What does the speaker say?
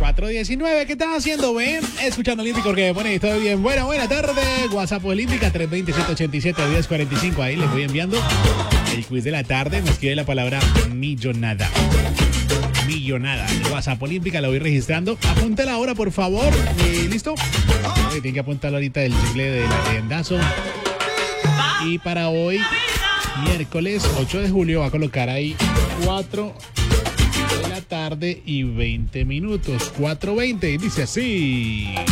419. ¿Qué estás haciendo, ven? Escuchando Olímpico porque pone todo bien. Buena tarde. WhatsApp Olímpica 320-187-1045. Ahí les voy enviando el quiz de la tarde. Me escribe la palabra millonada. Millonada. WhatsApp Olímpica, la voy registrando. Apúntala ahora, por favor. ¿Listo? Tienen que apuntarlo ahorita el chicle de la leyendazo. Y para hoy, miércoles 8 de julio, va a colocar ahí 4 de la tarde y 20 minutos. 4:20. Dice así.